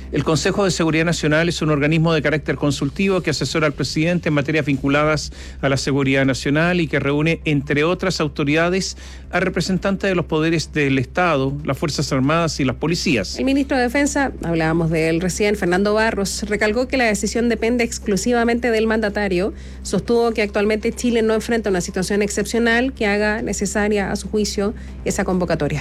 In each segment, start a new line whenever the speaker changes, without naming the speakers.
El Consejo de Seguridad Nacional es un organismo de carácter consultivo que asesora al presidente en materias vinculadas a la seguridad nacional y que reúne, entre otras autoridades, a representantes de los poderes del Estado, las Fuerzas Armadas y las policías.
El ministro de Defensa, hablábamos de él recién, Fernando Barros, recalcó que la decisión depende exclusivamente del mandatario. Sostuvo que actualmente Chile no enfrenta una situación excepcional que haga necesaria, a su juicio, esa convocatoria.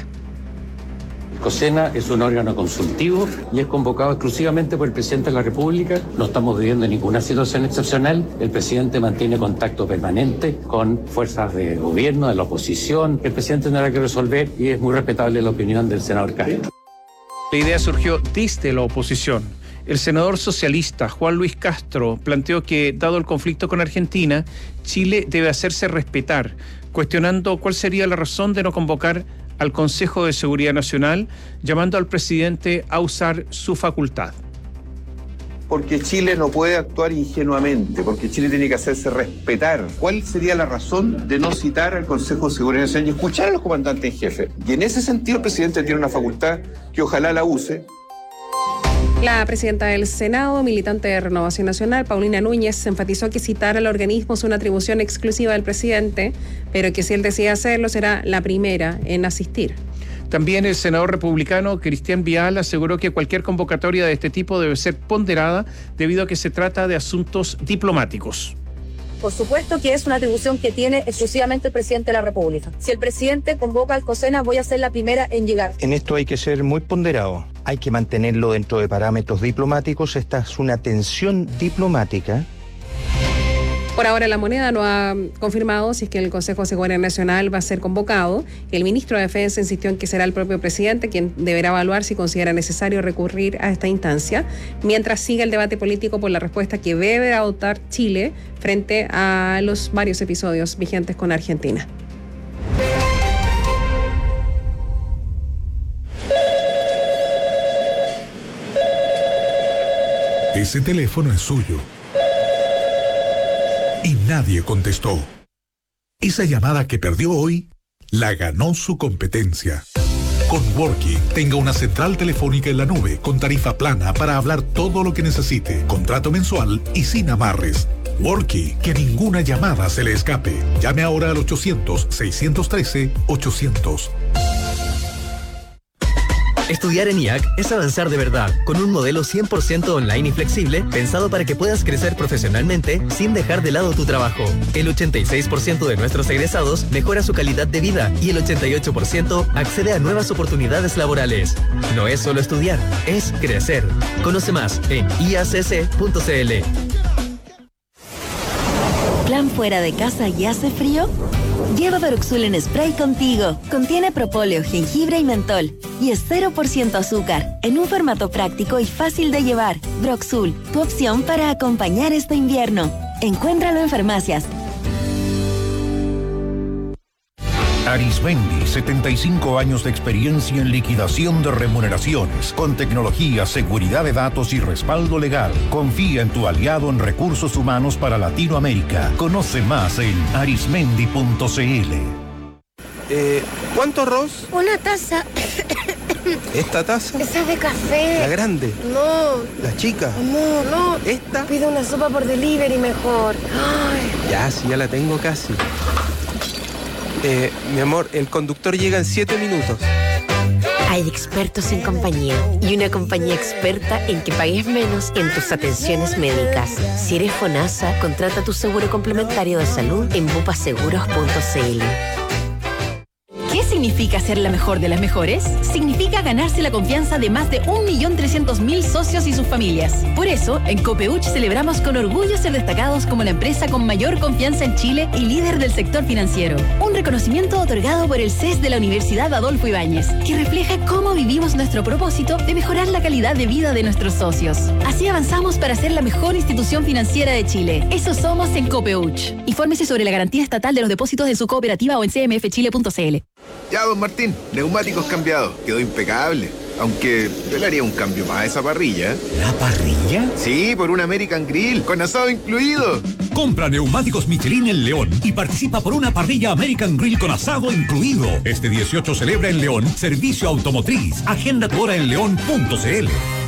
COSENA es un órgano consultivo y es convocado exclusivamente por el presidente de la República. No estamos viviendo ninguna situación excepcional. El presidente mantiene contacto permanente con fuerzas de gobierno, de la oposición. El presidente tendrá que resolver y es muy respetable la opinión del senador Castro.
La idea surgió desde la oposición. El senador socialista Juan Luis Castro planteó que, dado el conflicto con Argentina, Chile debe hacerse respetar, cuestionando cuál sería la razón de no convocar al Consejo de Seguridad Nacional, llamando al presidente a usar su facultad.
Porque Chile no puede actuar ingenuamente, porque Chile tiene que hacerse respetar. ¿Cuál sería la razón de no citar al Consejo de Seguridad Nacional y escuchar a los comandantes en jefe? Y en ese sentido el presidente tiene una facultad que ojalá la use.
La presidenta del Senado, militante de Renovación Nacional, Paulina Núñez, enfatizó que citar al organismo es una atribución exclusiva del presidente, pero que si él decide hacerlo será la primera en asistir.
También el senador republicano Cristian Vial aseguró que cualquier convocatoria de este tipo debe ser ponderada debido a que se trata de asuntos diplomáticos.
Por supuesto que es una atribución que tiene exclusivamente el presidente de la República. Si el presidente convoca al COSENA, voy a ser la primera en llegar.
En esto hay que ser muy ponderado. Hay que mantenerlo dentro de parámetros diplomáticos. Esta es una tensión diplomática.
Por ahora la moneda no ha confirmado si es que el Consejo de Seguridad Nacional va a ser convocado. El ministro de Defensa insistió en que será el propio presidente quien deberá evaluar si considera necesario recurrir a esta instancia, mientras siga el debate político por la respuesta que debe adoptar Chile frente a los varios episodios vigentes con Argentina.
Ese teléfono es suyo. Y nadie contestó. Esa llamada que perdió hoy, la ganó su competencia. Con Worky, tenga una central telefónica en la nube con tarifa plana para hablar todo lo que necesite, contrato mensual y sin amarres. Worky, que ninguna llamada se le escape. Llame ahora al 800-613-800.
Estudiar en IAC es avanzar de verdad, con un modelo 100% online y flexible, pensado para que puedas crecer profesionalmente sin dejar de lado tu trabajo. El 86% de nuestros egresados mejora su calidad de vida y el 88% accede a nuevas oportunidades laborales. No es solo estudiar, es crecer. Conoce más en iacc.cl.
¿Plan fuera de casa y hace frío? Lleva Broxul en spray contigo. Contiene propóleo, jengibre y mentol. Y es 0% azúcar, en un formato práctico y fácil de llevar. Broxul, tu opción para acompañar este invierno. Encuéntralo en farmacias.
Arismendi, 75 años de experiencia en liquidación de remuneraciones, con tecnología, seguridad de datos y respaldo legal. Confía en tu aliado en recursos humanos para Latinoamérica. Conoce más en arismendi.cl.
¿Cuánto arroz?
Una taza.
¿Esta taza?
Esa es de café.
¿La grande?
No.
¿La chica?
No.
¿Esta?
Pido una sopa por delivery mejor. Ay.
Ya, sí, ya la tengo casi. Mi amor, el conductor llega en 7 minutos.
Hay expertos en compañía y una compañía experta en que pagues menos en tus atenciones médicas. Si eres FONASA, contrata tu seguro complementario de salud en bupaseguros.cl.
¿Qué significa ser la mejor de las mejores? Significa ganarse la confianza de más de 1.300.000 socios y sus familias. Por eso, en Copeuch celebramos con orgullo ser destacados como la empresa con mayor confianza en Chile y líder del sector financiero. Un reconocimiento otorgado por el CES de la Universidad Adolfo Ibáñez, que refleja cómo vivimos nuestro propósito de mejorar la calidad de vida de nuestros socios. Así avanzamos para ser la mejor institución financiera de Chile. Eso somos en Copeuch. Infórmese sobre la garantía estatal de los depósitos de su cooperativa o en cmfchile.cl.
Ya, don Martín, neumáticos cambiados. Quedó impecable. Aunque yo le haría un cambio más a esa parrilla.
¿La parrilla?
Sí, por un American Grill, con asado incluido.
Compra neumáticos Michelin en León y participa por una parrilla American Grill con asado incluido. Este 18 celebra en León servicio automotriz. Agenda tu hora en león.cl.